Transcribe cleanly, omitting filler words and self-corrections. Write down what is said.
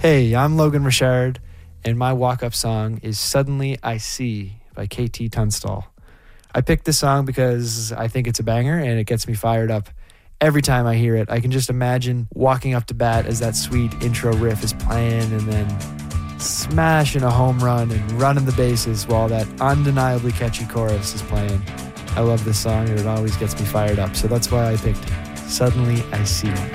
Hey, I'm Logan Richard, and my walk-up song is Suddenly I See by KT Tunstall. I picked this song because I think it's a banger, and it gets me fired up every time I hear it. I can just imagine walking up to bat as that sweet intro riff is playing, and then smashing a home run and running the bases while that undeniably catchy chorus is playing. I love this song, and it always gets me fired up, so that's why I picked Suddenly I See.